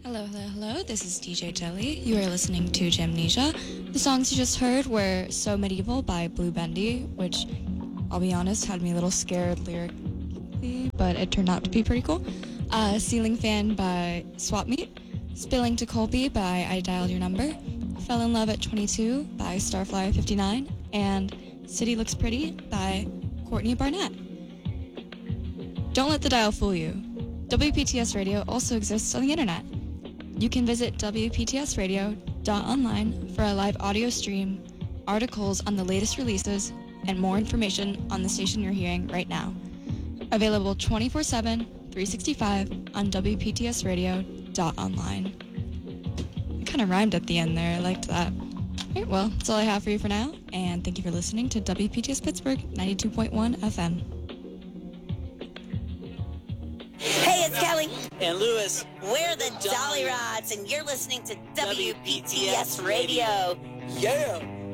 Hello, hello, hello. This is DJ Jelly. You are listening to Jamnesia. The songs you just heard were So Medieval by Blue Bendy, which, I'll be honest, had me a little scared lyrically, but it turned out to be pretty cool. Ceiling Fan by Swap Meet. Spilling to Colby by I Dialed Your Number. Fell in Love at 22 by Starflyer59. And City Looks Pretty by Courtney Barnett. Don't let the dial fool you. WPTS Radio also exists on the internet. You can visit wptsradio.online for a live audio stream, articles on the latest releases, and more information on the station you're hearing right now. Available 24/7, 365 on wptsradio.online. It kind of rhymed at the end there. I liked that. All right, well, that's all I have for you for now, and thank you for listening to WPTS Pittsburgh 92.1 FM. Hey, it's Kelly. And Lewis. We're the Dolly Rods, and you're listening to WPTS Radio. Yeah.